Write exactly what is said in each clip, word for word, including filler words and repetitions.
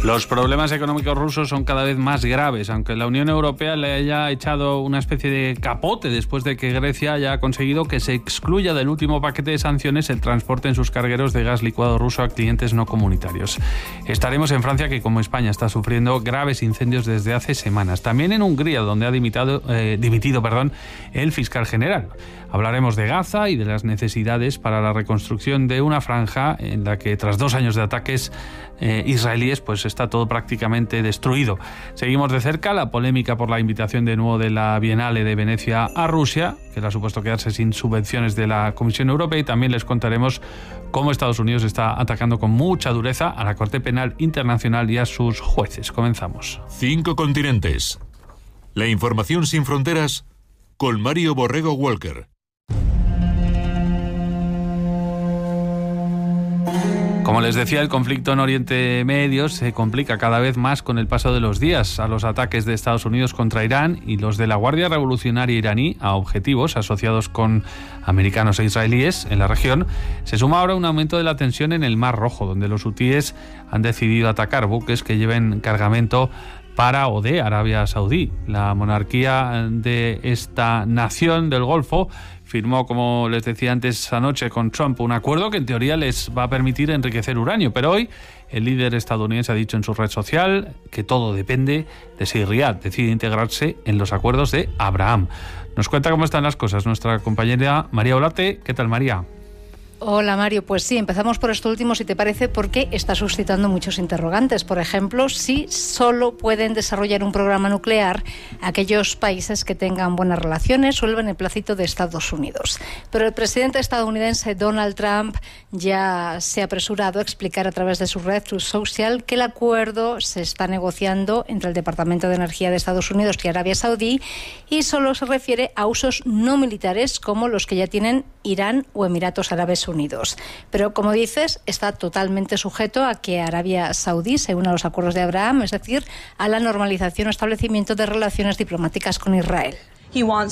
Los problemas económicos rusos son cada vez más graves, aunque la Unión Europea le haya echado una especie de capote después de que Grecia haya conseguido que se excluya del último paquete de sanciones el transporte en sus cargueros de gas licuado ruso a clientes no comunitarios. Estaremos en Francia, que como España está sufriendo graves incendios desde hace semanas. También en Hungría, donde ha dimitido, eh, dimitido perdón, el fiscal general. Hablaremos de Gaza y de las necesidades para la reconstrucción de una franja en la que tras dos años de ataques eh, israelíes pues está todo prácticamente destruido. Seguimos de cerca la polémica por la invitación de nuevo de la Bienale de Venecia a Rusia, que le ha supuesto quedarse sin subvenciones de la Comisión Europea, y también les contaremos cómo Estados Unidos está atacando con mucha dureza a la Corte Penal Internacional y a sus jueces. Comenzamos. Cinco continentes. La información sin fronteras con Mario Borrego Walker. Como les decía, el conflicto en Oriente Medio se complica cada vez más con el paso de los días. A los ataques de Estados Unidos contra Irán y los de la Guardia Revolucionaria iraní a objetivos asociados con americanos e israelíes en la región, se suma ahora un aumento de la tensión en el Mar Rojo, donde los hutíes han decidido atacar buques que lleven cargamento para o de Arabia Saudí. La monarquía de esta nación del Golfo firmó, como les decía antes anoche, con Trump un acuerdo que en teoría les va a permitir enriquecer uranio, pero hoy el líder estadounidense ha dicho en su red social que todo depende de si Riad decide integrarse en los acuerdos de Abraham. Nos cuenta cómo están las cosas nuestra compañera María Olarte. ¿Qué tal, María? Hola Mario, pues sí, empezamos por esto último, si te parece, porque está suscitando muchos interrogantes. Por ejemplo, si solo pueden desarrollar un programa nuclear aquellos países que tengan buenas relaciones o el beneplácito de Estados Unidos. Pero el presidente estadounidense Donald Trump ya se ha apresurado a explicar a través de su red Truth Social que el acuerdo se está negociando entre el Departamento de Energía de Estados Unidos y Arabia Saudí y solo se refiere a usos no militares como los que ya tienen Irán o Emiratos Árabes Unidos. Pero, como dices, está totalmente sujeto a que Arabia Saudí se una a los acuerdos de Abraham, es decir, a la normalización o establecimiento de relaciones diplomáticas con Israel. La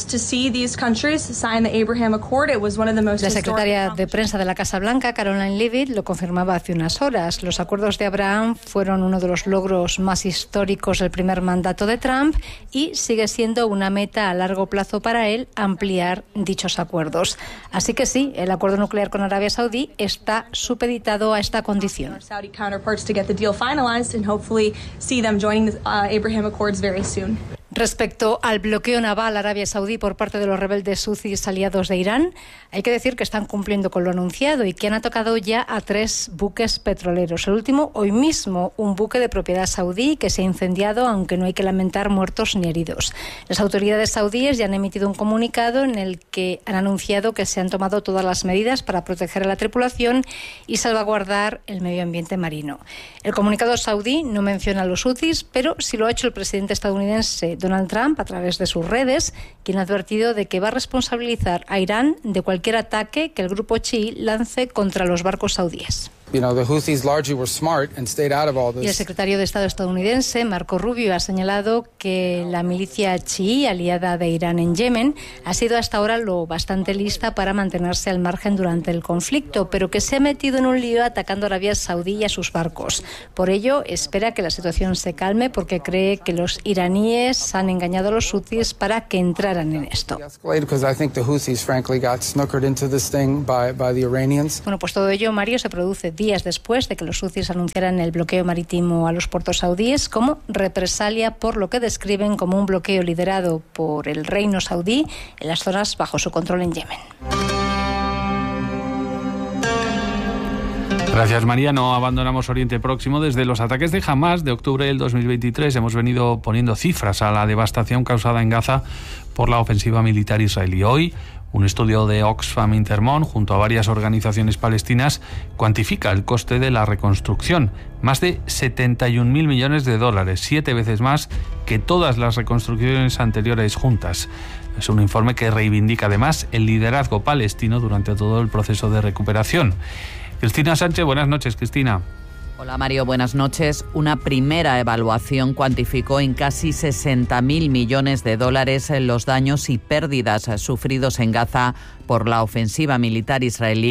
secretaria de prensa de la Casa Blanca, Caroline Leavitt, lo confirmaba hace unas horas. Los acuerdos de Abraham fueron uno de los logros más históricos del primer mandato de Trump y sigue siendo una meta a largo plazo para él ampliar dichos acuerdos. Así que sí, el acuerdo nuclear con Arabia Saudí está supeditado a esta condición. Respecto al bloqueo naval a Arabia Saudí por parte de los rebeldes huthis aliados de Irán, hay que decir que están cumpliendo con lo anunciado y que han atacado ya a tres buques petroleros. El último, hoy mismo, un buque de propiedad saudí que se ha incendiado, aunque no hay que lamentar muertos ni heridos. Las autoridades saudíes ya han emitido un comunicado en el que han anunciado que se han tomado todas las medidas para proteger a la tripulación y salvaguardar el medio ambiente marino. El comunicado saudí no menciona a los huthis, pero sí lo ha hecho el presidente estadounidense Donald Trump a través de sus redes, quien ha advertido de que va a responsabilizar a Irán de cualquier ataque que el grupo chií lance contra los barcos saudíes. Y el secretario de Estado estadounidense, Marco Rubio, ha señalado que la milicia chií, aliada de Irán en Yemen, ha sido hasta ahora lo bastante lista para mantenerse al margen durante el conflicto, pero que se ha metido en un lío atacando a Arabia Saudí y a sus barcos. Por ello, espera que la situación se calme porque cree que los iraníes han engañado a los huthis para que entraran en esto. Bueno, pues todo ello, Mario, se produce días después de que los huthis anunciaran el bloqueo marítimo a los puertos saudíes como represalia por lo que describen como un bloqueo liderado por el reino saudí en las zonas bajo su control en Yemen. Gracias, María. No abandonamos Oriente Próximo. Desde los ataques de Hamás de octubre del dos mil veintitrés hemos venido poniendo cifras a la devastación causada en Gaza por la ofensiva militar israelí. Hoy, un estudio de Oxfam Intermón, junto a varias organizaciones palestinas, cuantifica el coste de la reconstrucción. Más de setenta y un mil millones de dólares, siete veces más que todas las reconstrucciones anteriores juntas. Es un informe que reivindica además el liderazgo palestino durante todo el proceso de recuperación. Cristina Sánchez, buenas noches, Cristina. Hola Mario, buenas noches. Una primera evaluación cuantificó en casi sesenta mil millones de dólares los daños y pérdidas sufridos en Gaza por la ofensiva militar israelí,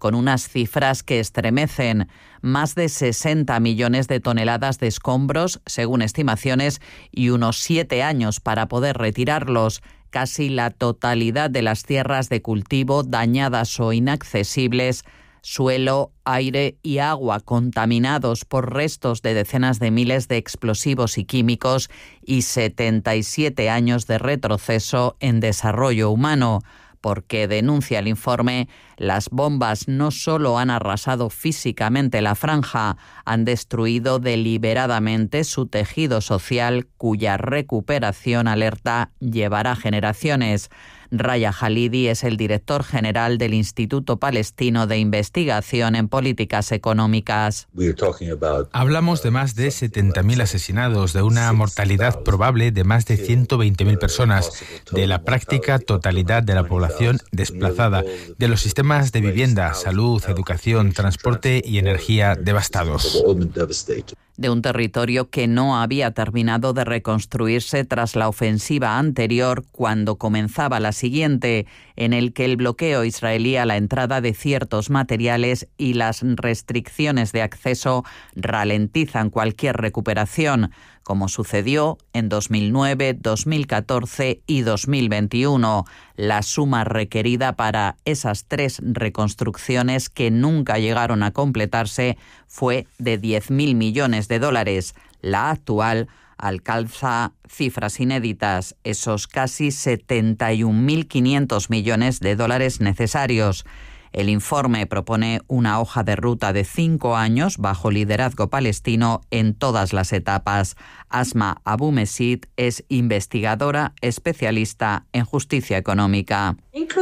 con unas cifras que estremecen. Más de sesenta millones de toneladas de escombros, según estimaciones, y unos siete años para poder retirarlos. Casi la totalidad de las tierras de cultivo dañadas o inaccesibles, suelo, aire y agua contaminados por restos de decenas de miles de explosivos y químicos y setenta y siete años de retroceso en desarrollo humano. Porque, denuncia el informe, las bombas no solo han arrasado físicamente la franja, han destruido deliberadamente su tejido social, cuya recuperación, alerta, llevará generaciones. Raya Halidi es el director general del Instituto Palestino de Investigación en Políticas Económicas. Hablamos de más de setenta mil asesinados, de una mortalidad probable de más de ciento veinte mil personas, de la práctica totalidad de la población desplazada, de los sistemas de vivienda, salud, educación, transporte y energía devastados. De un territorio que no había terminado de reconstruirse tras la ofensiva anterior, cuando comenzaba la siguiente, en el que el bloqueo israelí a la entrada de ciertos materiales y las restricciones de acceso ralentizan cualquier recuperación, como sucedió en dos mil nueve, dos mil catorce y dos mil veintiuno. La suma requerida para esas tres reconstrucciones, que nunca llegaron a completarse, fue de diez mil millones de dólares. La actual alcanza cifras inéditas, esos casi setenta y un mil quinientos millones de dólares necesarios. El informe propone una hoja de ruta de cinco años bajo liderazgo palestino en todas las etapas. Asma Abu Mesid es investigadora especialista en justicia económica.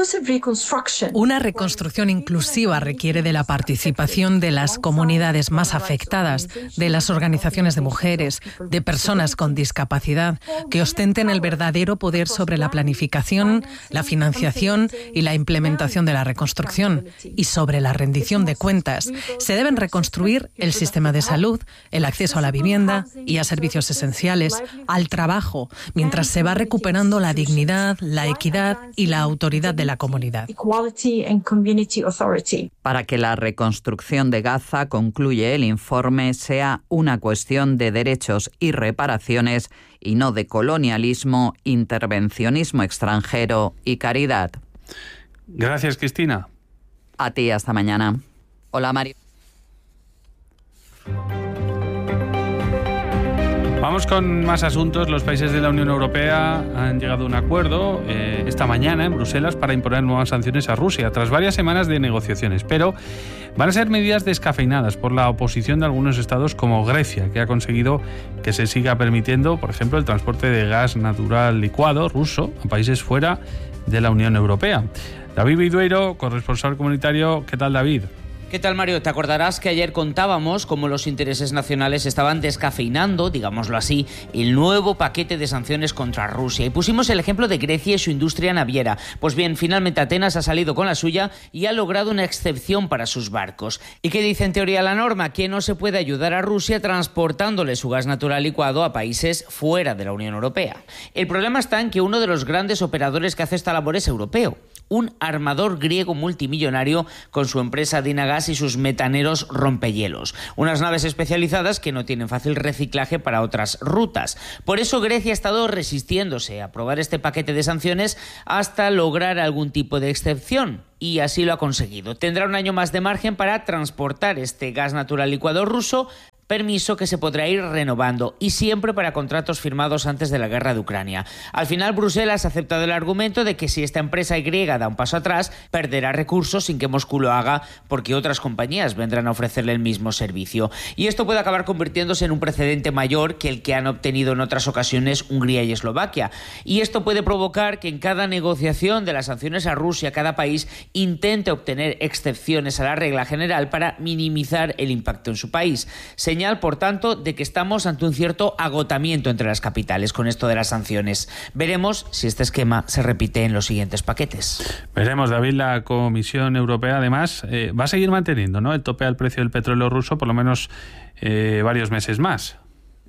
Una reconstrucción inclusiva requiere de la participación de las comunidades más afectadas, de las organizaciones de mujeres, de personas con discapacidad, que ostenten el verdadero poder sobre la planificación, la financiación y la implementación de la reconstrucción, y sobre la rendición de cuentas. Se deben reconstruir el sistema de salud, el acceso a la vivienda y a servicios esenciales, al trabajo, mientras se va recuperando la dignidad, la equidad y la autoridad de la comunidad. Para que la reconstrucción de Gaza, concluye el informe, sea una cuestión de derechos y reparaciones y no de colonialismo, intervencionismo extranjero y caridad. Gracias, Cristina. A ti, hasta mañana. Hola, Mario. Vamos con más asuntos. Los países de la Unión Europea han llegado a un acuerdo eh, esta mañana en Bruselas para imponer nuevas sanciones a Rusia, tras varias semanas de negociaciones. Pero van a ser medidas descafeinadas por la oposición de algunos estados como Grecia, que ha conseguido que se siga permitiendo, por ejemplo, el transporte de gas natural licuado ruso a países fuera de la Unión Europea. David Vidueiro, corresponsal comunitario. ¿Qué tal, David? ¿Qué tal, Mario? Te acordarás que ayer contábamos cómo los intereses nacionales estaban descafeinando, digámoslo así, el nuevo paquete de sanciones contra Rusia. Y pusimos el ejemplo de Grecia y su industria naviera. Pues bien, finalmente Atenas ha salido con la suya y ha logrado una excepción para sus barcos. ¿Y qué dice en teoría la norma? Que no se puede ayudar a Rusia transportándole su gas natural licuado a países fuera de la Unión Europea. El problema está en que uno de los grandes operadores que hace esta labor es europeo. Un armador griego multimillonario con su empresa Dynagas y sus metaneros rompehielos. Unas naves especializadas que no tienen fácil reciclaje para otras rutas. Por eso Grecia ha estado resistiéndose a aprobar este paquete de sanciones hasta lograr algún tipo de excepción. Y así lo ha conseguido. Tendrá un año más de margen para transportar este gas natural licuado ruso, permiso que se podrá ir renovando y siempre para contratos firmados antes de la guerra de Ucrania. Al final, Bruselas ha aceptado el argumento de que si esta empresa griega da un paso atrás, perderá recursos sin que Moscú lo haga, porque otras compañías vendrán a ofrecerle el mismo servicio. Y esto puede acabar convirtiéndose en un precedente mayor que el que han obtenido en otras ocasiones Hungría y Eslovaquia. Y esto puede provocar que en cada negociación de las sanciones a Rusia, cada país intente obtener excepciones a la regla general para minimizar el impacto en su país. Señal, por tanto, de que estamos ante un cierto agotamiento entre las capitales con esto de las sanciones. Veremos si este esquema se repite en los siguientes paquetes. Veremos, David. La Comisión Europea, además, eh, va a seguir manteniendo, ¿no?, el tope al precio del petróleo ruso por lo menos eh, varios meses más.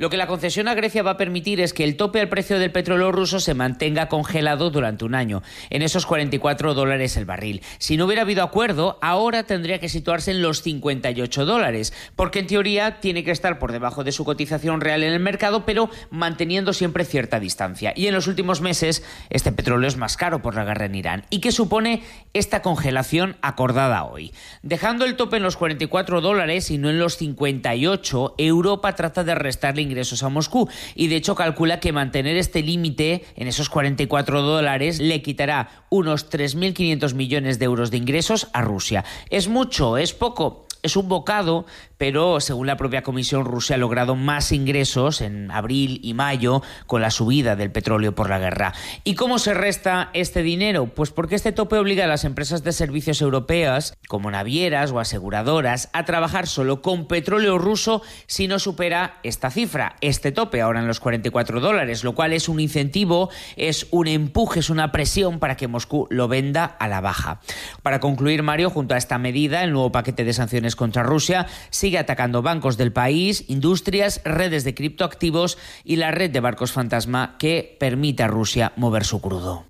Lo que la concesión a Grecia va a permitir es que el tope al precio del petróleo ruso se mantenga congelado durante un año, en esos cuarenta y cuatro dólares el barril. Si no hubiera habido acuerdo, ahora tendría que situarse en los cincuenta y ocho dólares, porque en teoría tiene que estar por debajo de su cotización real en el mercado, pero manteniendo siempre cierta distancia. Y en los últimos meses, este petróleo es más caro por la guerra en Irán. ¿Y qué supone esta congelación acordada hoy? Dejando el tope en los cuarenta y cuatro dólares y no en los cincuenta y ocho, Europa trata de restarle ingresos a Moscú y de hecho calcula que mantener este límite en esos cuarenta y cuatro dólares le quitará unos tres mil quinientos millones de euros de ingresos a Rusia. ¿Es mucho? ¿Es poco? Es un bocado, pero según la propia Comisión, Rusia ha logrado más ingresos en abril y mayo con la subida del petróleo por la guerra. ¿Y cómo se resta este dinero? Pues porque este tope obliga a las empresas de servicios europeas, como navieras o aseguradoras, a trabajar solo con petróleo ruso si no supera esta cifra, este tope ahora en los cuarenta y cuatro dólares, lo cual es un incentivo, es un empuje, es una presión para que Moscú lo venda a la baja. Para concluir, Mario, junto a esta medida, el nuevo paquete de sanciones contra Rusia sigue atacando bancos del país, industrias, redes de criptoactivos y la red de barcos fantasma que permite a Rusia mover su crudo.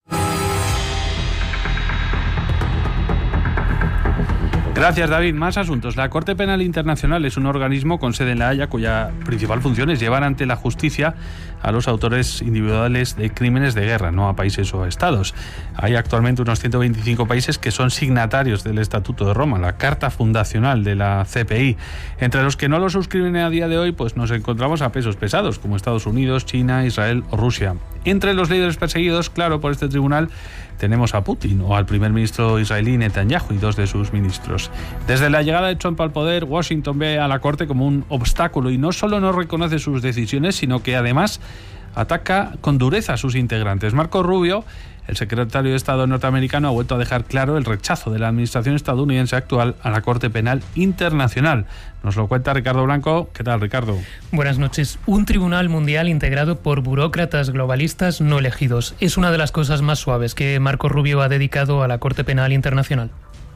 Gracias, David. Más asuntos. La Corte Penal Internacional es un organismo con sede en La Haya cuya principal función es llevar ante la justicia a los autores individuales de crímenes de guerra, no a países o a estados. Hay actualmente unos ciento veinticinco países que son signatarios del Estatuto de Roma, la carta fundacional de la C P I. Entre los que no lo suscriben a día de hoy, pues nos encontramos a pesos pesados, como Estados Unidos, China, Israel o Rusia. Entre los líderes perseguidos, claro, por este tribunal, tenemos a Putin o al primer ministro israelí Netanyahu y dos de sus ministros. Desde la llegada de Trump al poder, Washington ve a la Corte como un obstáculo y no solo no reconoce sus decisiones, sino que además ataca con dureza a sus integrantes. Marco Rubio, el secretario de Estado norteamericano, ha vuelto a dejar claro el rechazo de la administración estadounidense actual a la Corte Penal Internacional. Nos lo cuenta Ricardo Blanco. ¿Qué tal, Ricardo? Buenas noches. Un tribunal mundial integrado por burócratas globalistas no elegidos. Es una de las cosas más suaves que Marco Rubio ha dedicado a la Corte Penal Internacional.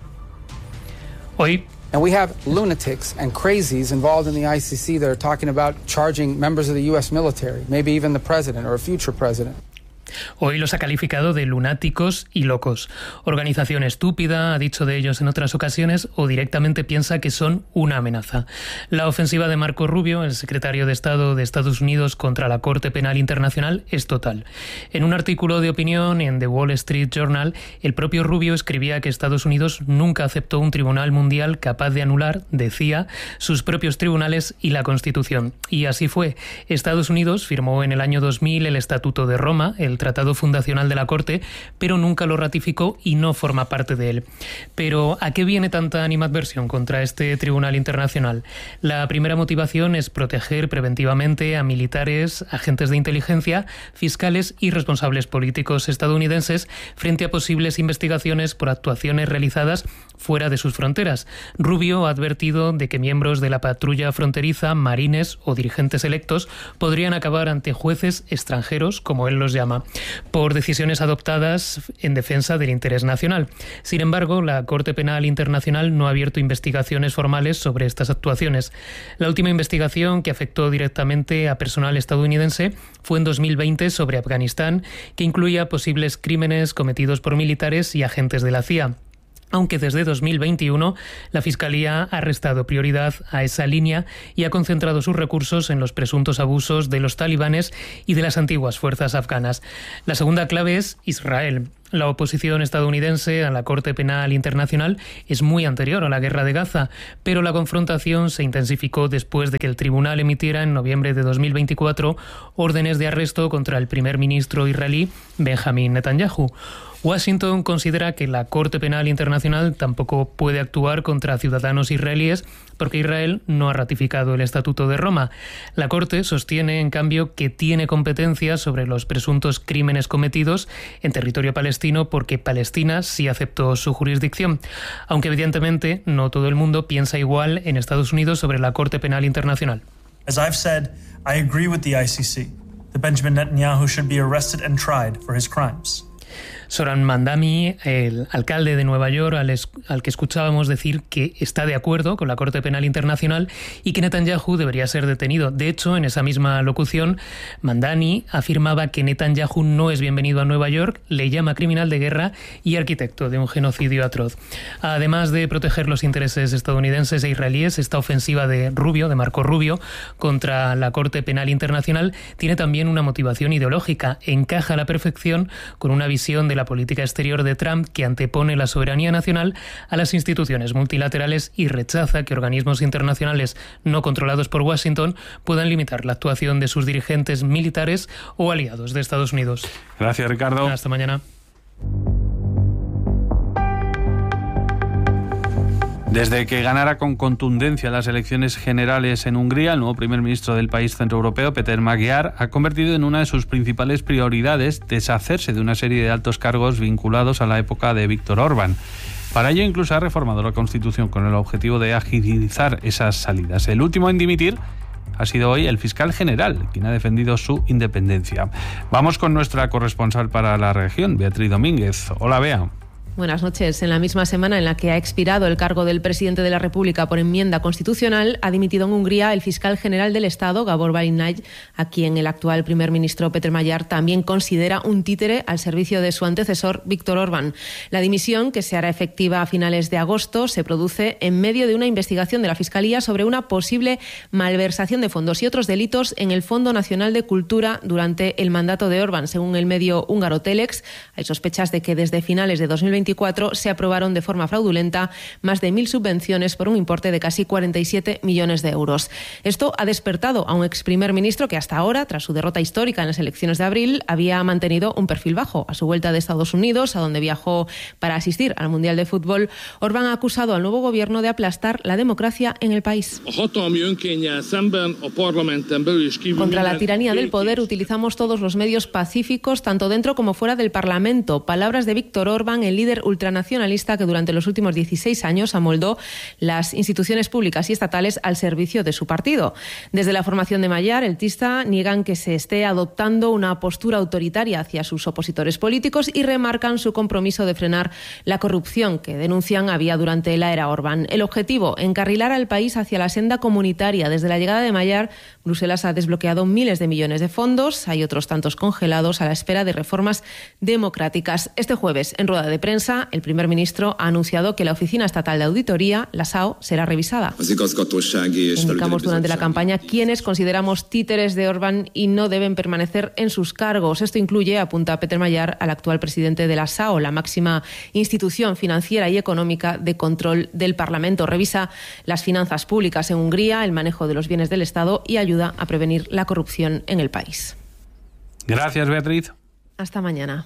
Hoy... And we have lunatics and crazies involved in the I C C that are talking about charging members of the U S military, maybe even the president or a future president. Hoy los ha calificado de lunáticos y locos. Organización estúpida, ha dicho de ellos en otras ocasiones, o directamente piensa que son una amenaza. La ofensiva de Marco Rubio, el secretario de Estado de Estados Unidos, contra la Corte Penal Internacional es total. En un artículo de opinión en The Wall Street Journal, el propio Rubio escribía que Estados Unidos nunca aceptó un tribunal mundial capaz de anular, decía, sus propios tribunales y la Constitución. Y así fue. Estados Unidos firmó en el año dos mil el Estatuto de Roma, el Tratado Fundacional de la Corte, pero nunca lo ratificó y no forma parte de él. Pero ¿a qué viene tanta animadversión contra este Tribunal Internacional? La primera motivación es proteger preventivamente a militares, agentes de inteligencia, fiscales y responsables políticos estadounidenses frente a posibles investigaciones por actuaciones realizadas fuera de sus fronteras. Rubio ha advertido de que miembros de la patrulla fronteriza, marines o dirigentes electos podrían acabar ante jueces extranjeros, como él los llama, por decisiones adoptadas en defensa del interés nacional. Sin embargo, la Corte Penal Internacional no ha abierto investigaciones formales sobre estas actuaciones. La última investigación que afectó directamente a personal estadounidense fue en dos mil veinte sobre Afganistán, que incluía posibles crímenes cometidos por militares y agentes de la C I A. Aunque desde dos mil veintiuno la Fiscalía ha restado prioridad a esa línea y ha concentrado sus recursos en los presuntos abusos de los talibanes y de las antiguas fuerzas afganas. La segunda clave es Israel. La oposición estadounidense a la Corte Penal Internacional es muy anterior a la guerra de Gaza, pero la confrontación se intensificó después de que el tribunal emitiera en noviembre de dos mil veinticuatro órdenes de arresto contra el primer ministro israelí Benjamín Netanyahu. Washington considera que la Corte Penal Internacional tampoco puede actuar contra ciudadanos israelíes porque Israel no ha ratificado el Estatuto de Roma. La Corte sostiene, en cambio, que tiene competencia sobre los presuntos crímenes cometidos en territorio palestino porque Palestina sí aceptó su jurisdicción. Aunque evidentemente no todo el mundo piensa igual en Estados Unidos sobre la Corte Penal Internacional. As I've said, I agree with the I C C that Benjamin Netanyahu should be arrested and tried for his crimes. Zoran Mandami, el alcalde de Nueva York, al, es, al que escuchábamos decir que está de acuerdo con la Corte Penal Internacional y que Netanyahu debería ser detenido. De hecho, en esa misma locución, Mandani afirmaba que Netanyahu no es bienvenido a Nueva York, le llama criminal de guerra y arquitecto de un genocidio atroz. Además de proteger los intereses estadounidenses e israelíes, esta ofensiva de Rubio, de Marco Rubio, contra la Corte Penal Internacional tiene también una motivación ideológica. Encaja a la perfección con una visión de la política exterior de Trump que antepone la soberanía nacional a las instituciones multilaterales y rechaza que organismos internacionales no controlados por Washington puedan limitar la actuación de sus dirigentes militares o aliados de Estados Unidos. Gracias, Ricardo. Hasta mañana. Desde que ganara con contundencia las elecciones generales en Hungría, el nuevo primer ministro del país centroeuropeo, Péter Magyar, ha convertido en una de sus principales prioridades deshacerse de una serie de altos cargos vinculados a la época de Viktor Orbán. Para ello incluso ha reformado la Constitución con el objetivo de agilizar esas salidas. El último en dimitir ha sido hoy el fiscal general, quien ha defendido su independencia. Vamos con nuestra corresponsal para la región, Beatriz Domínguez. Hola, Bea. Buenas noches. En la misma semana en la que ha expirado el cargo del presidente de la República por enmienda constitucional, ha dimitido en Hungría el fiscal general del Estado, Gábor Bálint, a quien el actual primer ministro Péter Magyar también considera un títere al servicio de su antecesor, Viktor Orbán. La dimisión, que se hará efectiva a finales de agosto, se produce en medio de una investigación de la Fiscalía sobre una posible malversación de fondos y otros delitos en el Fondo Nacional de Cultura durante el mandato de Orbán. Según el medio húngaro Telex, hay sospechas de que desde finales de dos mil veinticuatro se aprobaron de forma fraudulenta más de mil subvenciones por un importe de casi cuarenta y siete millones de euros. Esto ha despertado a un ex primer ministro que hasta ahora, tras su derrota histórica en las elecciones de abril, había mantenido un perfil bajo. A su vuelta de Estados Unidos, a donde viajó para asistir al Mundial de Fútbol, Orbán ha acusado al nuevo gobierno de aplastar la democracia en el país. Contra la tiranía del poder utilizamos todos los medios pacíficos, tanto dentro como fuera del Parlamento. Palabras de Viktor Orbán, el líder ultranacionalista que durante los últimos dieciséis años amoldó las instituciones públicas y estatales al servicio de su partido. Desde la formación de Magyar, el Tista, niegan que se esté adoptando una postura autoritaria hacia sus opositores políticos y remarcan su compromiso de frenar la corrupción que denuncian había durante la era Orbán. El objetivo, encarrilar al país hacia la senda comunitaria. Desde la llegada de Magyar, Bruselas ha desbloqueado miles de millones de fondos, hay otros tantos congelados a la espera de reformas democráticas. Este jueves, en rueda de prensa, el primer ministro ha anunciado que la Oficina Estatal de Auditoría, la S A O, será revisada. Indicamos durante la campaña quiénes consideramos títeres de Orbán y no deben permanecer en sus cargos. Esto incluye, apunta Péter Magyar, al actual presidente de la S A O, la máxima institución financiera y económica de control del Parlamento. Revisa las finanzas públicas en Hungría, el manejo de los bienes del Estado y ayuda a prevenir la corrupción en el país. Gracias, Beatriz. Hasta mañana.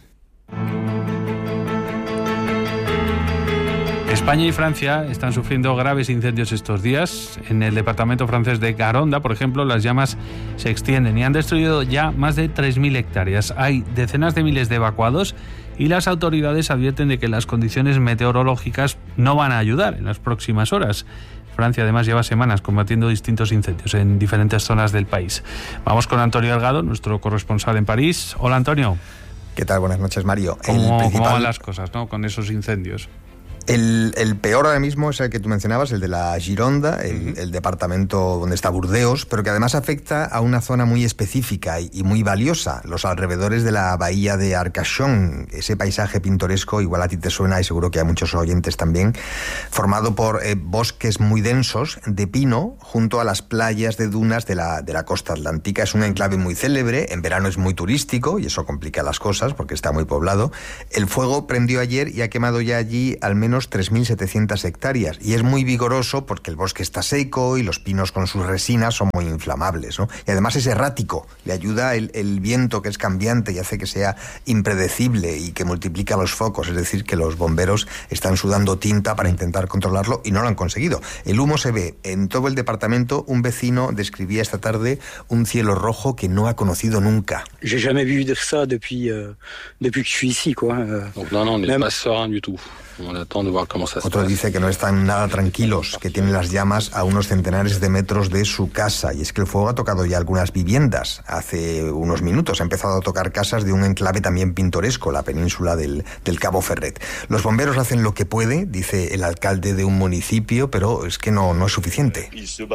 España y Francia están sufriendo graves incendios estos días. En el departamento francés de Garonda, por ejemplo, las llamas se extienden y han destruido ya más de tres mil hectáreas. Hay decenas de miles de evacuados y las autoridades advierten de que las condiciones meteorológicas no van a ayudar en las próximas horas. Francia además lleva semanas combatiendo distintos incendios en diferentes zonas del país. Vamos con Antonio Delgado, nuestro corresponsal en París. Hola, Antonio. ¿Qué tal? Buenas noches, Mario. ¿Cómo, el principal... ¿Cómo van las cosas, ¿no?, con esos incendios? El, el peor ahora mismo es el que tú mencionabas, el de la Gironda, el, uh-huh. el departamento donde está Burdeos, pero que además afecta a una zona muy específica y, y muy valiosa, los alrededores de la bahía de Arcachon, ese paisaje pintoresco, igual a ti te suena y seguro que a muchos oyentes también, formado por eh, bosques muy densos de pino junto a las playas de dunas de la, de la costa atlántica. Es un enclave muy célebre, en verano es muy turístico y eso complica las cosas porque está muy poblado. El fuego prendió ayer y ha quemado ya allí al menos tres mil setecientas hectáreas y es muy vigoroso porque el bosque está seco y los pinos con sus resinas son muy inflamables, ¿no? Y además es errático, le ayuda el, el viento que es cambiante y hace que sea impredecible y que multiplica los focos, es decir, que los bomberos están sudando tinta para intentar controlarlo y no lo han conseguido. El humo se ve en todo el departamento. Un vecino describía esta tarde un cielo rojo que no ha conocido nunca. J'ai jamais vu ça depuis, euh, depuis que je suis ici, quoi. Donc non, non, on n'est pas serein du tout. On attend Otro dice que no están nada tranquilos, que tienen las llamas a unos centenares de metros de su casa. Y es que el fuego ha tocado ya algunas viviendas. Hace unos minutos ha empezado a tocar casas de un enclave también pintoresco, la península del, del Cabo Ferret. Los bomberos hacen lo que puede, dice el alcalde de un municipio, pero es que no, no es suficiente.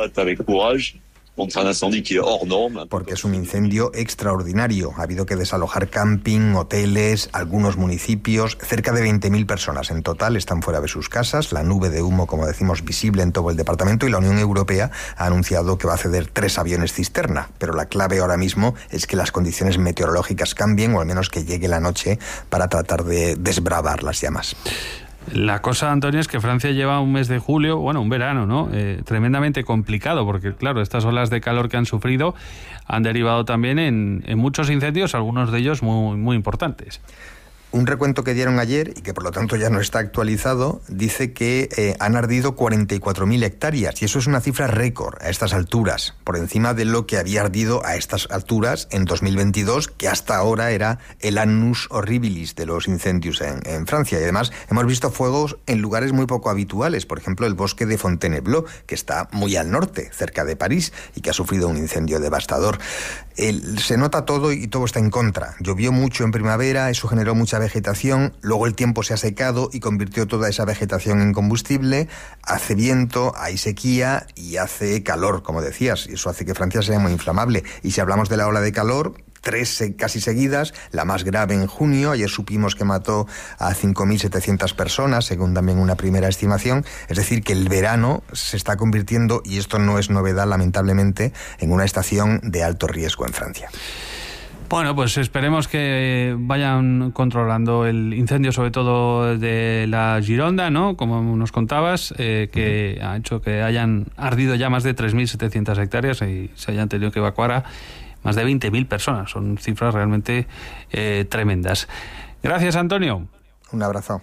Porque es un incendio extraordinario. Ha habido que desalojar camping, hoteles, algunos municipios. Cerca de veinte mil personas en total están fuera de sus casas. La nube de humo, como decimos, visible en todo el departamento, y la Unión Europea ha anunciado que va a ceder tres aviones cisterna. Pero la clave ahora mismo es que las condiciones meteorológicas cambien, o al menos que llegue la noche para tratar de desbravar las llamas. La cosa, Antonio, es que Francia lleva un mes de julio, bueno, un verano, ¿no? Eh, tremendamente complicado, porque, claro, estas olas de calor que han sufrido han derivado también en, en muchos incendios, algunos de ellos muy, muy importantes. Un recuento que dieron ayer, y que por lo tanto ya no está actualizado, dice que eh, han ardido cuarenta y cuatro mil hectáreas, y eso es una cifra récord a estas alturas, por encima de lo que había ardido a estas alturas en dos mil veintidós, que hasta ahora era el annus horribilis de los incendios en, en Francia. Y además hemos visto fuegos en lugares muy poco habituales, por ejemplo el bosque de Fontainebleau, que está muy al norte, cerca de París, y que ha sufrido un incendio devastador. El, se nota todo y todo está en contra. Llovió mucho en primavera, eso generó mucha vegetación, luego el tiempo se ha secado y convirtió toda esa vegetación en combustible, hace viento, hay sequía y hace calor, como decías, y eso hace que Francia sea muy inflamable. Y si hablamos de la ola de calor, tres casi seguidas, la más grave en junio, ayer supimos que mató a cinco mil setecientas personas, según también una primera estimación, es decir, que el verano se está convirtiendo, y esto no es novedad lamentablemente, en una estación de alto riesgo en Francia. Bueno, pues esperemos que vayan controlando el incendio, sobre todo de la Gironda, ¿no? Como nos contabas, eh, que ha hecho que hayan ardido ya más de tres mil setecientas hectáreas y se hayan tenido que evacuar a más de veinte mil personas. Son cifras realmente eh, tremendas. Gracias, Antonio. Un abrazo.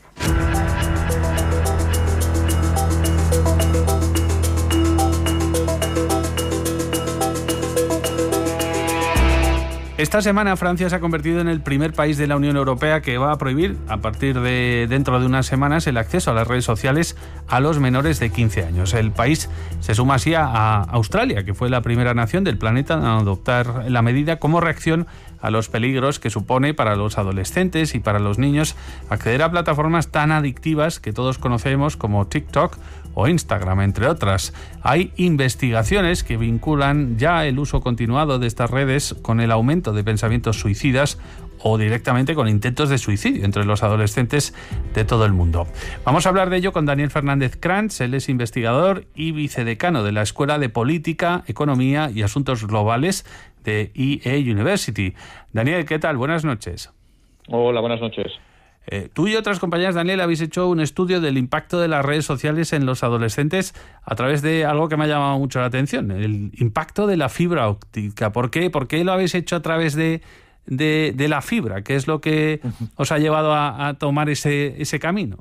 Esta semana Francia se ha convertido en el primer país de la Unión Europea que va a prohibir, a partir de dentro de unas semanas, el acceso a las redes sociales a los menores de quince años. El país se suma así a Australia, que fue la primera nación del planeta en adoptar la medida como reacción a los peligros que supone para los adolescentes y para los niños acceder a plataformas tan adictivas que todos conocemos como TikTok o Instagram, entre otras. Hay investigaciones que vinculan ya el uso continuado de estas redes con el aumento de pensamientos suicidas o directamente con intentos de suicidio entre los adolescentes de todo el mundo. Vamos a hablar de ello con Daniel Fernández Krantz. Él es investigador y vicedecano de la Escuela de Política, Economía y Asuntos Globales de E A University. Daniel, ¿qué tal? Buenas noches. Hola, buenas noches. Eh, tú y otras compañeras, Daniel, habéis hecho un estudio del impacto de las redes sociales en los adolescentes a través de algo que me ha llamado mucho la atención, el impacto de la fibra óptica. ¿Por qué? ¿Por qué lo habéis hecho a través de, de, de la fibra? ¿Qué es lo que os ha llevado a, a tomar ese, ese camino?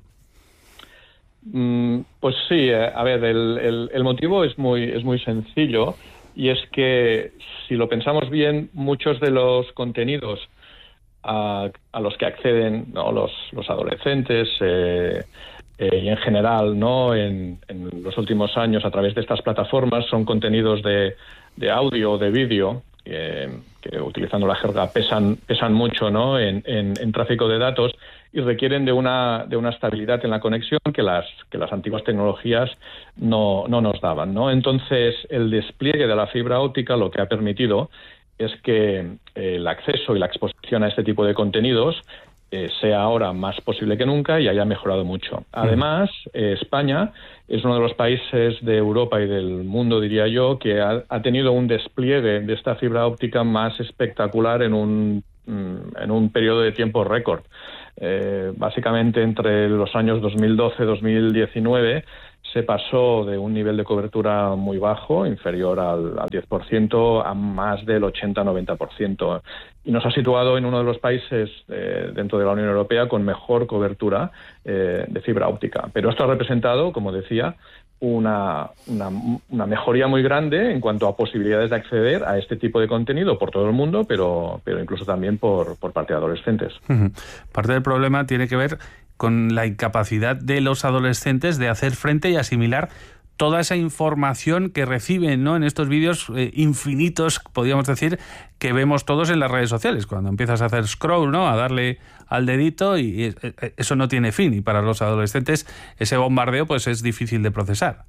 Mm, pues sí, eh, a ver, el, el, el motivo es muy, es muy sencillo, y es que, si lo pensamos bien, muchos de los contenidos a, a los que acceden, ¿no?, los, los adolescentes eh, eh, y en general, ¿no?, en, en los últimos años a través de estas plataformas, son contenidos de, de audio o de vídeo eh, que, utilizando la jerga, pesan pesan mucho, ¿no?, en, en, en tráfico de datos, y requieren de una de una estabilidad en la conexión que las que las antiguas tecnologías no no nos daban, ¿no? Entonces, el despliegue de la fibra óptica lo que ha permitido es que el acceso y la exposición a este tipo de contenidos eh, sea ahora más posible que nunca y haya mejorado mucho. Además, eh, España es uno de los países de Europa y del mundo, diría yo, que ha, ha tenido un despliegue de esta fibra óptica más espectacular en un en un periodo de tiempo récord. Eh, básicamente, entre los años dos mil doce y dos mil diecinueve se pasó de un nivel de cobertura muy bajo, inferior al, al diez por ciento, a más del ochenta a noventa por ciento. Y nos ha situado en uno de los países eh, dentro de la Unión Europea con mejor cobertura eh, de fibra óptica. Pero esto ha representado, como decía, Una, una, una mejoría muy grande en cuanto a posibilidades de acceder a este tipo de contenido por todo el mundo, pero, pero incluso también por, por parte de adolescentes. Uh-huh. Parte del problema tiene que ver con la incapacidad de los adolescentes de hacer frente y asimilar toda esa información que reciben, ¿no?, en estos vídeos eh, infinitos, podríamos decir, que vemos todos en las redes sociales. Cuando empiezas a hacer scroll, ¿no?, a darle al dedito, y, y eso no tiene fin. Y para los adolescentes ese bombardeo pues es difícil de procesar.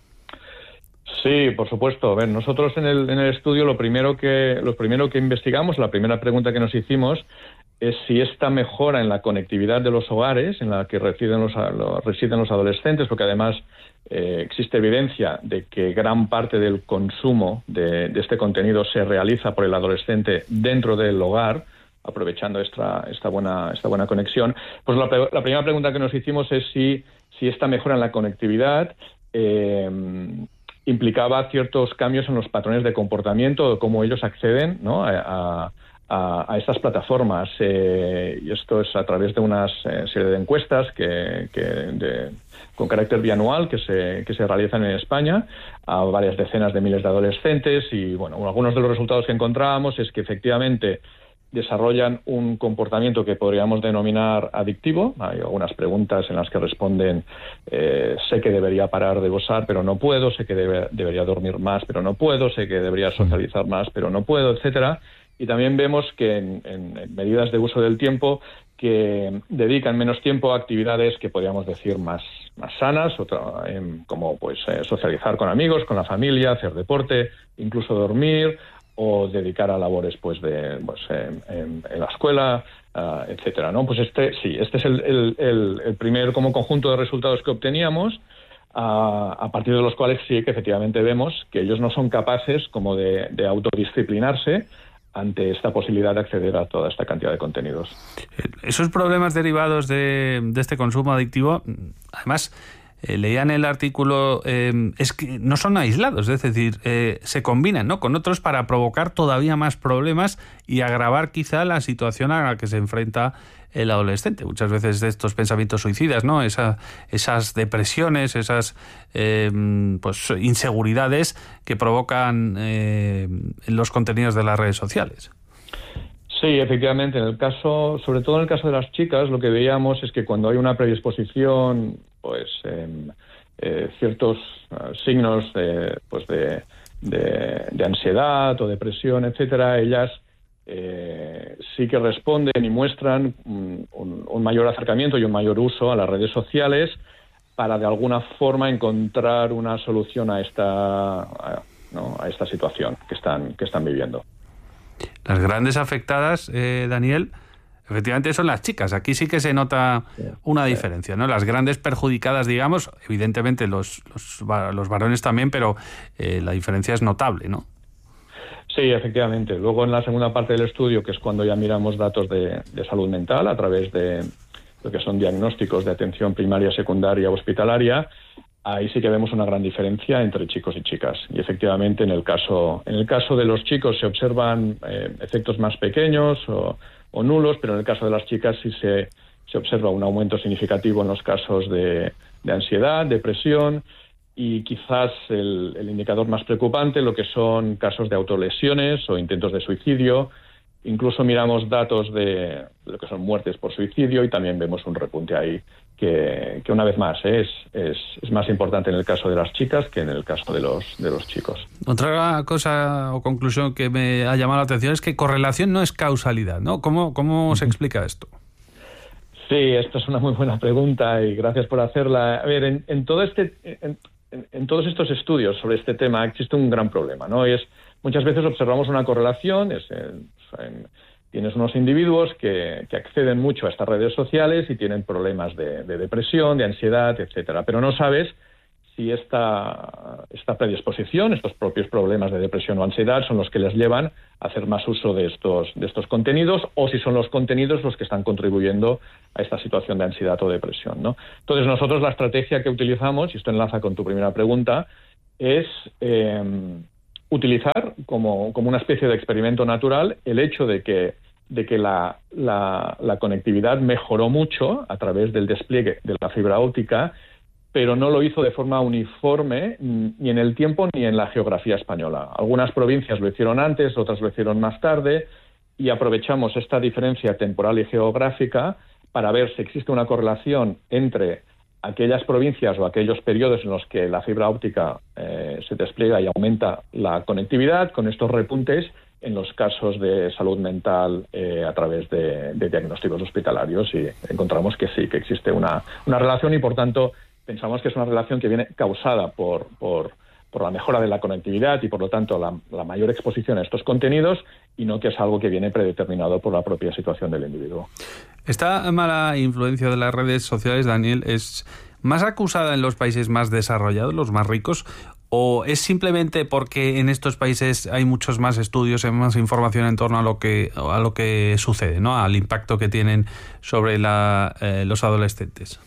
Sí, por supuesto. A ver, nosotros en el, en el estudio lo primero que lo primero que investigamos, la primera pregunta que nos hicimos es si esta mejora en la conectividad de los hogares en la que residen los, los, residen los adolescentes, porque además eh, existe evidencia de que gran parte del consumo de, de este contenido se realiza por el adolescente dentro del hogar, aprovechando esta, esta, buena, esta buena conexión. Pues la, la primera pregunta que nos hicimos es si, si esta mejora en la conectividad eh, implicaba ciertos cambios en los patrones de comportamiento, de cómo ellos acceden, ¿no?, a, a, a estas plataformas. Eh, y esto es a través de una eh, serie de encuestas que, que de, con carácter bianual que se, que se realizan en España a varias decenas de miles de adolescentes. Y bueno, algunos de los resultados que encontrábamos es que efectivamente desarrollan un comportamiento que podríamos denominar adictivo. Hay algunas preguntas en las que responden eh, sé que debería parar de gozar pero no puedo, sé que debe, debería dormir más pero no puedo, sé que debería socializar más pero no puedo, etcétera. Y también vemos que en, en, en medidas de uso del tiempo que dedican menos tiempo a actividades que podríamos decir más, más sanas, otra, eh, como pues eh, socializar con amigos, con la familia, hacer deporte, incluso dormir, o dedicar a labores pues de pues en, en, en la escuela, uh, etcétera, ¿no? Pues este sí, este es el, el, el, el primer como conjunto de resultados que obteníamos, uh, a partir de los cuales sí que efectivamente vemos que ellos no son capaces como de, de autodisciplinarse ante esta posibilidad de acceder a toda esta cantidad de contenidos. Esos problemas derivados de, de este consumo adictivo, además, Eh, leía en el artículo, eh, es que no son aislados, es decir, eh, se combinan, ¿no?, con otros para provocar todavía más problemas y agravar quizá la situación a la que se enfrenta el adolescente. Muchas veces de estos pensamientos suicidas, ¿no?, Esa, esas depresiones, esas eh, pues inseguridades que provocan eh, los contenidos de las redes sociales. Sí, efectivamente. En el caso, sobre todo en el caso de las chicas, lo que veíamos es que cuando hay una predisposición, pues eh, eh, ciertos uh, signos de, pues de, de, de ansiedad o depresión, etcétera, ellas eh, sí que responden y muestran un, un, un mayor acercamiento y un mayor uso a las redes sociales para de alguna forma encontrar una solución a esta, a, ¿no?, a esta situación que están, que están viviendo. Las grandes afectadas, eh, Daniel, efectivamente son las chicas. Aquí sí que se nota una diferencia, ¿no? Las grandes perjudicadas, digamos, evidentemente los, los, los varones también, pero eh, la diferencia es notable, ¿no? Sí, efectivamente. Luego en la segunda parte del estudio, que es cuando ya miramos datos de, de salud mental a través de lo que son diagnósticos de atención primaria, secundaria, hospitalaria, ahí sí que vemos una gran diferencia entre chicos y chicas. Y efectivamente en el caso, en el caso de los chicos se observan eh, efectos más pequeños o, o nulos, pero en el caso de las chicas sí se, se observa un aumento significativo en los casos de, de ansiedad, depresión y quizás el, el indicador más preocupante, lo que son casos de autolesiones o intentos de suicidio. Incluso miramos datos de lo que son muertes por suicidio y también vemos un repunte ahí que, que una vez más ¿eh? es, es, es más importante en el caso de las chicas que en el caso de los, de los chicos. Otra cosa o conclusión que me ha llamado la atención es que correlación no es causalidad, ¿no? ¿Cómo, cómo se explica esto? Sí, esto es una muy buena pregunta y gracias por hacerla. A ver, en, en todo este... En, En, en todos estos estudios sobre este tema existe un gran problema, ¿no? Y es, muchas veces observamos una correlación, es en, en, tienes unos individuos que, que acceden mucho a estas redes sociales y tienen problemas de, de depresión, de ansiedad, etcétera, pero no sabes si esta, esta predisposición, estos propios problemas de depresión o ansiedad son los que les llevan a hacer más uso de estos, de estos contenidos o si son los contenidos los que están contribuyendo a esta situación de ansiedad o depresión, ¿no? Entonces nosotros la estrategia que utilizamos, y esto enlaza con tu primera pregunta, es eh, utilizar como, como una especie de experimento natural el hecho de que, de que la, la, la conectividad mejoró mucho a través del despliegue de la fibra óptica, pero no lo hizo de forma uniforme ni en el tiempo ni en la geografía española. Algunas provincias lo hicieron antes, otras lo hicieron más tarde, y aprovechamos esta diferencia temporal y geográfica para ver si existe una correlación entre aquellas provincias o aquellos periodos en los que la fibra óptica eh, se despliega y aumenta la conectividad, con estos repuntes en los casos de salud mental eh, a través de, de diagnósticos hospitalarios, y encontramos que sí, que existe una, una relación, y por tanto pensamos que es una relación que viene causada por, por, por la mejora de la conectividad y por lo tanto la, la mayor exposición a estos contenidos, y no que es algo que viene predeterminado por la propia situación del individuo. Esta mala influencia de las redes sociales, Daniel, ¿es más acusada en los países más desarrollados, los más ricos, o es simplemente porque en estos países hay muchos más estudios, hay más información en torno a lo que a lo que sucede, ¿no? Al impacto que tienen sobre la, eh, los adolescentes?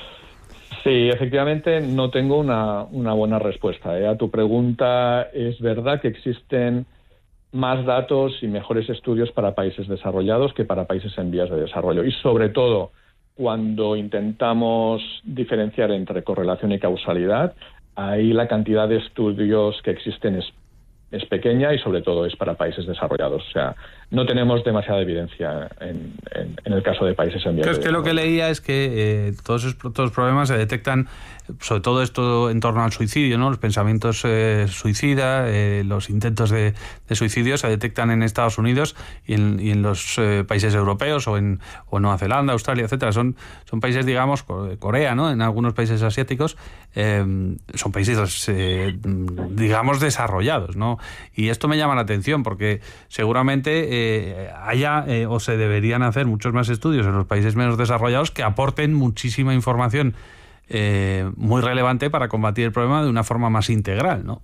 Sí, efectivamente no tengo una, una buena respuesta, ¿eh? A tu pregunta, es verdad que existen más datos y mejores estudios para países desarrollados que para países en vías de desarrollo, y sobre todo cuando intentamos diferenciar entre correlación y causalidad, ahí la cantidad de estudios que existen es, es pequeña, y sobre todo es para países desarrollados. O sea, no tenemos demasiada evidencia en, en, en el caso de países en vías de desarrollo. Es que lo que leía es que eh, todos esos todos los problemas se detectan, sobre todo esto en torno al suicidio, ¿no? Los pensamientos eh, suicidas, eh, los intentos de, de suicidio se detectan en Estados Unidos y en, y en los eh, países europeos, o en, o en Nueva Zelanda, Australia, etcétera. Son, son países, digamos, Corea, ¿no? En algunos países asiáticos, eh, son países, eh, digamos, desarrollados, ¿no? Y esto me llama la atención porque seguramente eh, haya eh, o se deberían hacer muchos más estudios en los países menos desarrollados que aporten muchísima información eh, muy relevante para combatir el problema de una forma más integral, ¿no?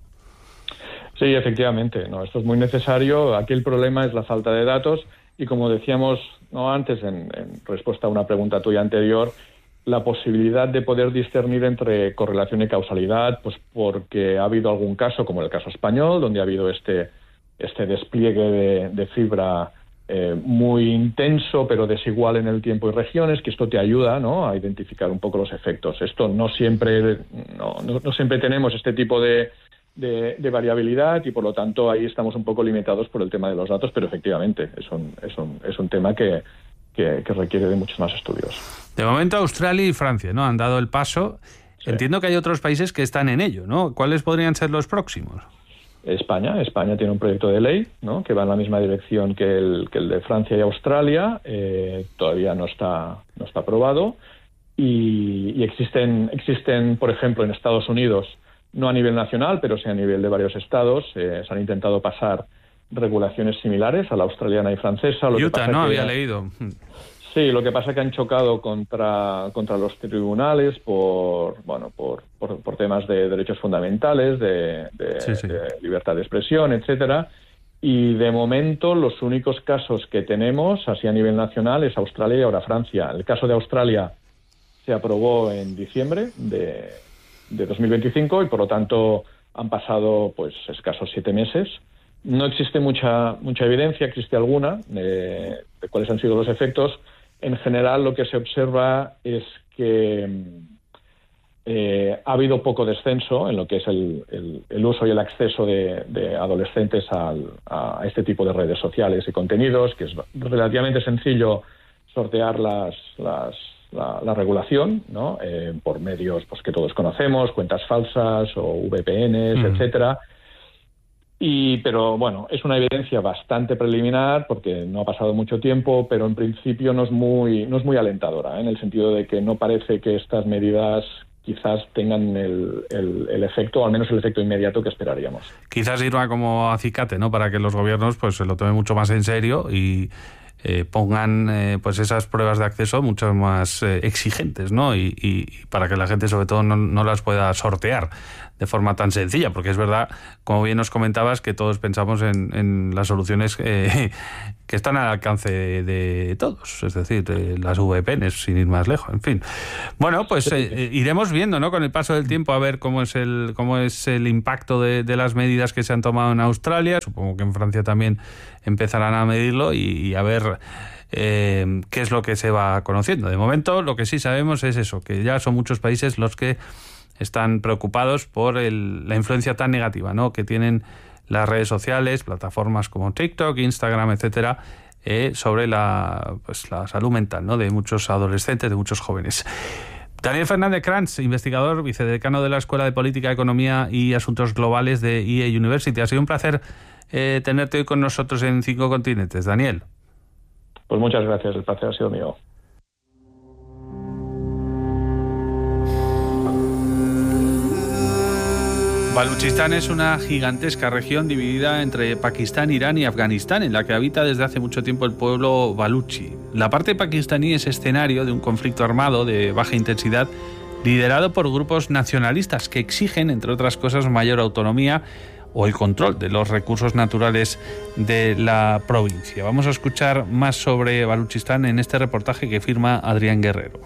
Sí, efectivamente, no, esto es muy necesario. Aquí el problema es la falta de datos, y como decíamos no antes en, en respuesta a una pregunta tuya anterior, la posibilidad de poder discernir entre correlación y causalidad, pues porque ha habido algún caso, como el caso español, donde ha habido este este despliegue de, de fibra eh, muy intenso, pero desigual en el tiempo y regiones, que esto te ayuda, ¿no?, a identificar un poco los efectos. Esto no siempre no, no, no siempre tenemos este tipo de, de, de variabilidad, y por lo tanto ahí estamos un poco limitados por el tema de los datos, pero efectivamente es un, es un, es un tema que, que, que requiere de muchos más estudios. De momento Australia y Francia, ¿no?, han dado el paso. Sí. Entiendo que hay otros países que están en ello, ¿no? ¿Cuáles podrían ser los próximos? España. España tiene un proyecto de ley, ¿no?, que va en la misma dirección que el, que el de Francia y Australia. Eh, todavía no está, no está aprobado. Y, y existen, existen, por ejemplo, en Estados Unidos, no a nivel nacional, pero sí a nivel de varios estados, eh, se han intentado pasar regulaciones similares a la australiana y francesa. Lo Utah, que pasa ¿no? que, Había leído. Sí, lo que pasa es que han chocado contra, contra los tribunales por, bueno, por, por, por temas de derechos fundamentales, de, de, sí, sí. de libertad de expresión, etcétera. Y de momento los únicos casos que tenemos, así a nivel nacional, es Australia y ahora Francia. El caso de Australia se aprobó en diciembre de, de dos mil veinticinco, y por lo tanto han pasado pues escasos siete meses. No existe mucha, mucha evidencia, existe alguna, de, de cuáles han sido los efectos. En general, lo que se observa es que eh, ha habido poco descenso en lo que es el, el, el uso y el acceso de, de adolescentes al, a este tipo de redes sociales y contenidos, que es relativamente sencillo sortear las, las, la, la regulación, ¿no?, eh, por medios pues que todos conocemos, cuentas falsas o V P Ns, mm. etcétera. Y, pero bueno, es una evidencia bastante preliminar porque no ha pasado mucho tiempo, pero en principio no es muy, no es muy alentadora, ¿eh?, en el sentido de que no parece que estas medidas quizás tengan el, el, el efecto, o al menos el efecto inmediato que esperaríamos. Quizás sirva como acicate, ¿no?, para que los gobiernos pues se lo tomen mucho más en serio y eh, pongan eh, pues esas pruebas de acceso mucho más eh, exigentes, ¿no? Y, y, y para que la gente sobre todo no, no las pueda sortear de forma tan sencilla, porque es verdad, como bien nos comentabas, que todos pensamos en, en las soluciones eh, que están al alcance de, de todos, es decir, de las V P Ns, sin ir más lejos, en fin. Bueno, pues eh, iremos viendo, ¿no?, con el paso del tiempo a ver cómo es el cómo es el impacto de, de las medidas que se han tomado en Australia. Supongo que en Francia también empezarán a medirlo y, y a ver eh, qué es lo que se va conociendo. De momento, lo que sí sabemos es eso, que ya son muchos países los que están preocupados por el, la influencia tan negativa, ¿no?, que tienen las redes sociales, plataformas como TikTok, Instagram, etcétera, eh, sobre la, pues, la salud mental, ¿no?, de muchos adolescentes, de muchos jóvenes. Daniel Fernández Krantz, investigador, vicedecano de la Escuela de Política, Economía y Asuntos Globales de E A University. Ha sido un placer eh, tenerte hoy con nosotros en Cinco Continentes. Daniel. Pues muchas gracias, el placer ha sido mío. Baluchistán es una gigantesca región dividida entre Pakistán, Irán y Afganistán, en la que habita desde hace mucho tiempo el pueblo baluchi. La parte pakistaní es escenario de un conflicto armado de baja intensidad liderado por grupos nacionalistas que exigen, entre otras cosas, mayor autonomía o el control de los recursos naturales de la provincia. Vamos a escuchar más sobre Baluchistán en este reportaje que firma Adrián Guerrero.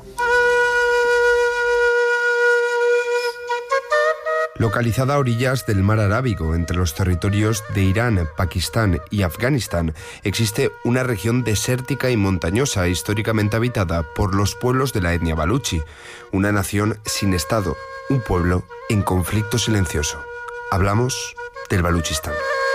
Localizada a orillas del mar Arábigo, entre los territorios de Irán, Pakistán y Afganistán, existe una región desértica y montañosa históricamente habitada por los pueblos de la etnia baluchi, una nación sin estado, un pueblo en conflicto silencioso. Hablamos del Baluchistán.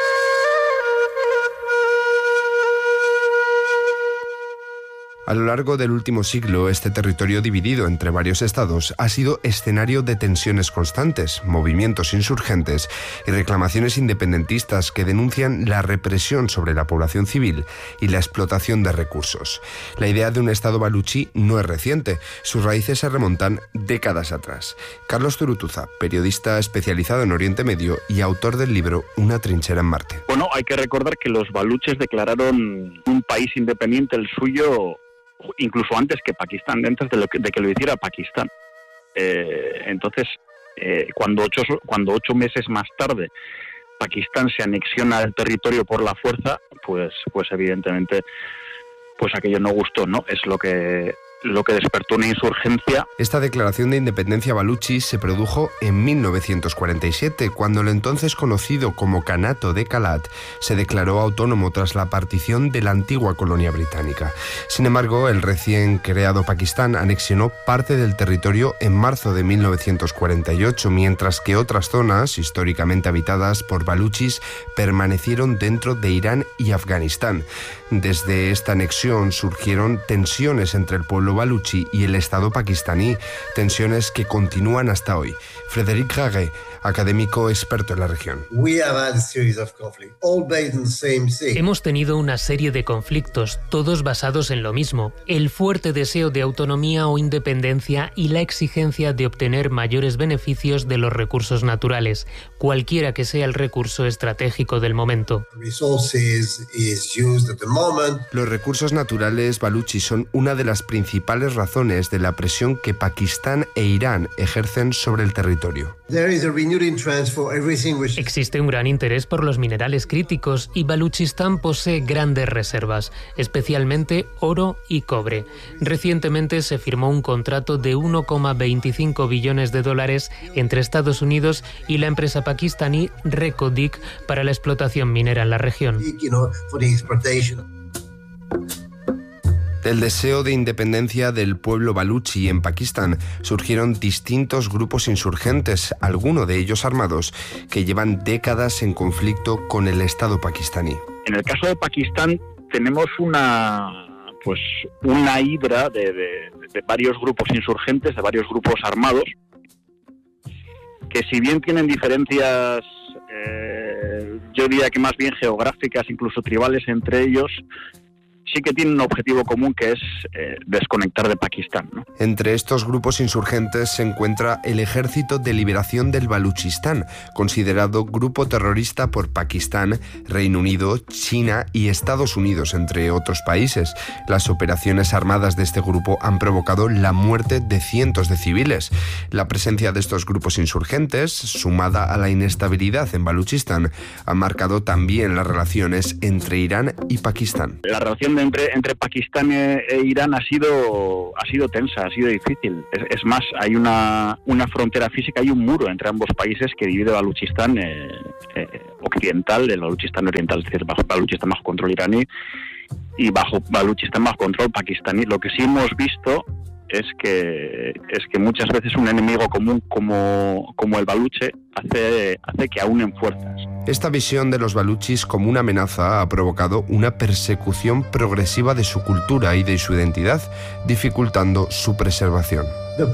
A lo largo del último siglo, este territorio dividido entre varios estados ha sido escenario de tensiones constantes, movimientos insurgentes y reclamaciones independentistas que denuncian la represión sobre la población civil y la explotación de recursos. La idea de un estado baluchi no es reciente, sus raíces se remontan décadas atrás. Carlos Zurutuza, periodista especializado en Oriente Medio y autor del libro Una trinchera en Marte. Bueno, hay que recordar que los baluches declararon un país independiente, el suyo, incluso antes que Pakistán, antes de, lo que, de que lo hiciera Pakistán. Eh, entonces, eh, cuando, ocho, cuando ocho meses más tarde Pakistán se anexiona el territorio por la fuerza, pues, pues evidentemente, pues aquello no gustó, ¿no? Es lo que lo que despertó una insurgencia. Esta declaración de independencia baluchi se produjo en mil novecientos cuarenta y siete, cuando el entonces conocido como Kanato de Kalat se declaró autónomo tras la partición de la antigua colonia británica. Sin embargo, el recién creado Pakistán anexionó parte del territorio en marzo de mil novecientos cuarenta y ocho, mientras que otras zonas, históricamente habitadas por baluchis, permanecieron dentro de Irán y Afganistán. Desde esta anexión surgieron tensiones entre el pueblo baluchi y el Estado pakistaní, tensiones que continúan hasta hoy. Frédéric Raguet, académico experto en la región. Hemos tenido una serie de conflictos, todos basados en lo mismo: el fuerte deseo de autonomía o independencia y la exigencia de obtener mayores beneficios de los recursos naturales, cualquiera que sea el recurso estratégico del momento. Los recursos naturales baluchi son una de las principales razones de la presión que Pakistán e Irán ejercen sobre el territorio. Existe un gran interés por los minerales críticos y Baluchistán posee grandes reservas, especialmente oro y cobre. Recientemente se firmó un contrato de uno coma veinticinco billones de dólares entre Estados Unidos y la empresa pakistaní Reko-Dik para la explotación minera en la región. Del deseo de independencia del pueblo baluchi en Pakistán surgieron distintos grupos insurgentes, algunos de ellos armados, que llevan décadas en conflicto con el Estado pakistaní. En el caso de Pakistán tenemos una, pues, una hidra de, de, de varios grupos insurgentes, de varios grupos armados, que si bien tienen diferencias, eh, yo diría que más bien geográficas, incluso tribales entre ellos, sí que tienen un objetivo común, que es eh, desconectar de Pakistán, ¿no? Entre estos grupos insurgentes se encuentra el Ejército de Liberación del Baluchistán, considerado grupo terrorista por Pakistán, Reino Unido, China y Estados Unidos, entre otros países. Las operaciones armadas de este grupo han provocado la muerte de cientos de civiles. La presencia de estos grupos insurgentes, sumada a la inestabilidad en Baluchistán, ha marcado también las relaciones entre Irán y Pakistán. La relación de Entre, entre Pakistán e, e Irán ha sido ha sido tensa, ha sido difícil. Es, es más, hay una, una frontera física, hay un muro entre ambos países que divide Baluchistán eh, eh, occidental del Baluchistán oriental, es decir, bajo Baluchistán bajo control iraní y bajo Baluchistán bajo control pakistaní. Lo que sí hemos visto es que es que muchas veces un enemigo común como, como el baluche hace, hace que aúnen fuerzas. Esta visión de los baluchis como una amenaza ha provocado una persecución progresiva de su cultura y de su identidad, dificultando su preservación.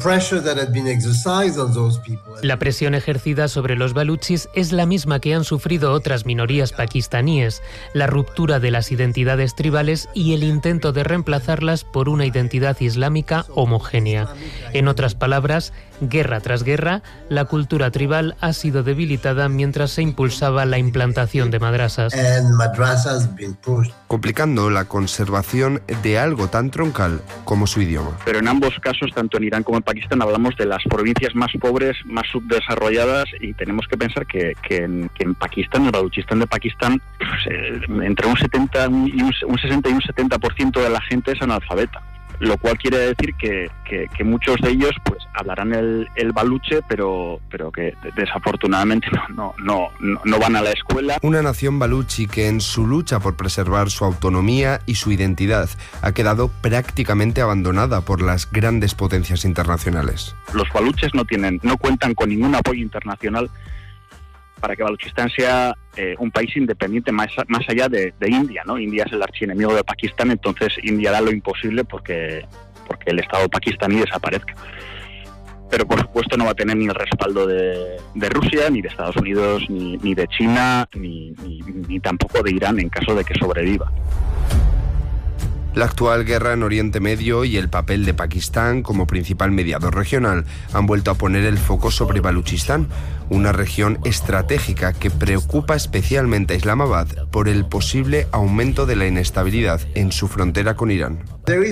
La presión ejercida sobre los baluchis es la misma que han sufrido otras minorías pakistaníes, la ruptura de las identidades tribales y el intento de reemplazarlas por una identidad islámica homogénea. En otras palabras, guerra tras guerra, la cultura tribal ha sido debilitada mientras se impulsaba la implantación de madrasas, complicando la conservación de algo tan troncal como su idioma. Pero en ambos casos, tanto en Irán como en Pakistán, hablamos de las provincias más pobres, más subdesarrolladas, y tenemos que pensar que, que, en, que en Pakistán, el Baluchistán de Pakistán, pues, eh, entre un setenta y un, un sesenta y un setenta por ciento de la gente es analfabeta. Lo cual quiere decir que, que, que muchos de ellos pues hablarán el, el baluche, pero, pero que desafortunadamente no, no, no, no van a la escuela. Una nación baluchi que en su lucha por preservar su autonomía y su identidad ha quedado prácticamente abandonada por las grandes potencias internacionales. Los baluches no tienen, no cuentan con ningún apoyo internacional para que Baluchistán sea eh, un país independiente más, más allá de, de India, ¿no? India es el archienemigo de Pakistán, entonces India hará lo imposible porque, porque el Estado pakistaní desaparezca. Pero por supuesto no va a tener ni el respaldo de, de Rusia, ni de Estados Unidos, ni, ni de China, ni, ni, ni tampoco de Irán en caso de que sobreviva. La actual guerra en Oriente Medio y el papel de Pakistán como principal mediador regional han vuelto a poner el foco sobre Baluchistán, una región estratégica que preocupa especialmente a Islamabad por el posible aumento de la inestabilidad en su frontera con Irán.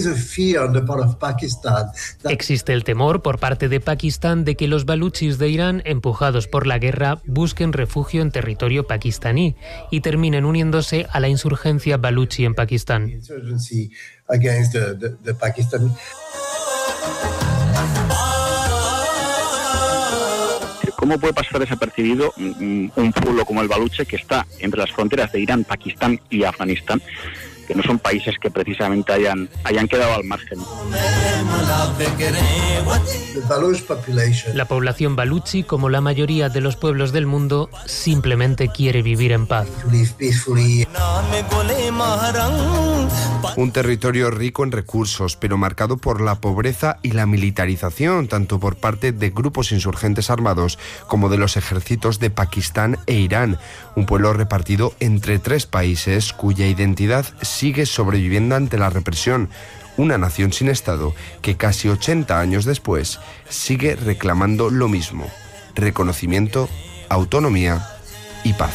Existe el temor por parte de Pakistán de que los baluchis de Irán, empujados por la guerra, busquen refugio en territorio pakistaní y terminen uniéndose a la insurgencia baluchi en Pakistán. ¿Cómo puede pasar desapercibido un, un pueblo como el baluche que está entre las fronteras de Irán, Pakistán y Afganistán, que no son países que precisamente hayan, hayan quedado al margen? La población baluchi, como la mayoría de los pueblos del mundo, simplemente quiere vivir en paz. Un territorio rico en recursos, pero marcado por la pobreza y la militarización, tanto por parte de grupos insurgentes armados como de los ejércitos de Pakistán e Irán. Un pueblo repartido entre tres países cuya identidad sigue sobreviviendo ante la represión. Una nación sin Estado que casi ochenta años después sigue reclamando lo mismo: reconocimiento, autonomía y paz.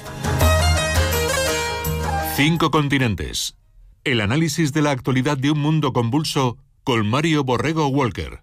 Cinco continentes. El análisis de la actualidad de un mundo convulso con Mario Borrego Walker.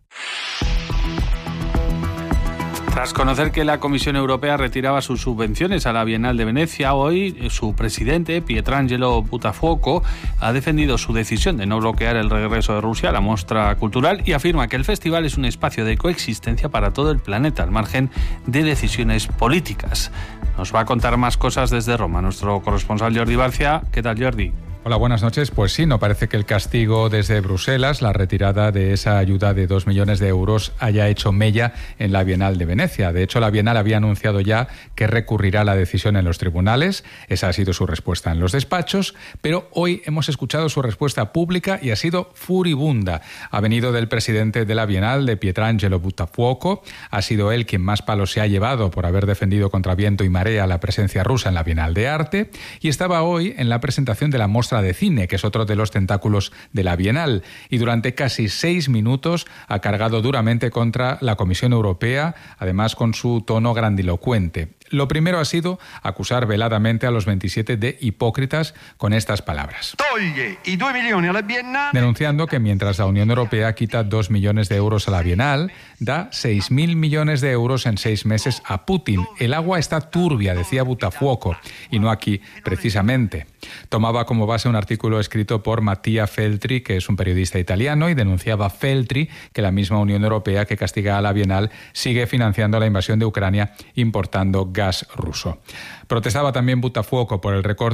Tras conocer que la Comisión Europea retiraba sus subvenciones a la Bienal de Venecia, hoy su presidente, Pietrangelo Buttafuoco, ha defendido su decisión de no bloquear el regreso de Rusia a la muestra cultural y afirma que el festival es un espacio de coexistencia para todo el planeta, al margen de decisiones políticas. Nos va a contar más cosas desde Roma nuestro corresponsal Jordi Barcia. ¿Qué tal, Jordi? Hola, buenas noches. Pues sí, no parece que el castigo desde Bruselas, la retirada de esa ayuda de dos millones de euros, haya hecho mella en la Bienal de Venecia. De hecho, la Bienal había anunciado ya que recurrirá la decisión en los tribunales. Esa ha sido su respuesta en los despachos, pero hoy hemos escuchado su respuesta pública y ha sido furibunda. Ha venido del presidente de la Bienal, de Pietrangelo Buttafuoco. Ha sido él quien más palos se ha llevado por haber defendido contra viento y marea la presencia rusa en la Bienal de Arte, y estaba hoy en la presentación de la muestra de cine, que es otro de los tentáculos de la Bienal, y durante casi seis minutos ha cargado duramente contra la Comisión Europea, además con su tono grandilocuente. Lo primero ha sido acusar veladamente a los veintisiete de hipócritas con estas palabras. Denunciando que mientras la Unión Europea quita dos millones de euros a la Bienal, da seis mil millones de euros en seis meses a Putin. El agua está turbia, decía Buttafuoco, y no aquí precisamente. Tomaba como base un artículo escrito por Mattia Feltri, que es un periodista italiano, y denunciaba Feltri que la misma Unión Europea que castiga a la Bienal sigue financiando la invasión de Ucrania importando gas ruso. Protestaba también Buttafuoco por el recorte